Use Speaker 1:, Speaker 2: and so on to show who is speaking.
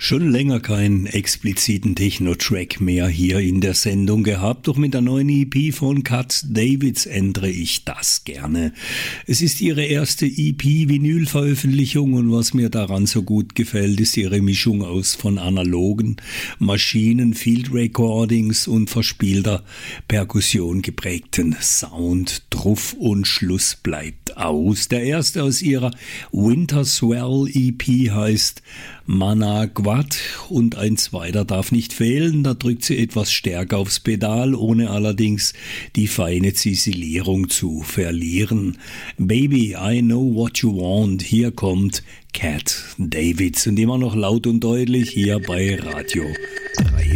Speaker 1: Schon länger keinen expliziten Techno-Track mehr hier in der Sendung gehabt, doch mit der neuen EP von Cat Davids ändere ich das gerne. Es ist ihre erste EP-Vinyl-Veröffentlichung und was mir daran so gut gefällt, ist ihre Mischung aus von analogen Maschinen, Field Recordings und verspielter Perkussion geprägten Sound. Druff und Schluss bleibt aus. Der erste aus ihrer Winter Swell EP heißt Managuat und ein zweiter darf nicht fehlen, da drückt sie etwas stärker aufs Pedal, ohne allerdings die feine Ziselierung zu verlieren. Baby, I know what you want, hier kommt Cat Davids und immer noch laut und deutlich hier bei Radio 3.